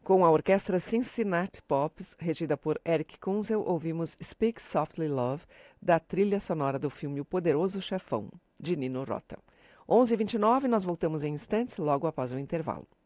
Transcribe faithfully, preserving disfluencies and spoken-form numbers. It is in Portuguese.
Com a orquestra Cincinnati Pops, regida por Eric Kunzel, ouvimos Speak Softly Love, da trilha sonora do filme O Poderoso Chefão, de Nino Rota. onze e vinte e nove, nós voltamos em instantes, logo após o intervalo.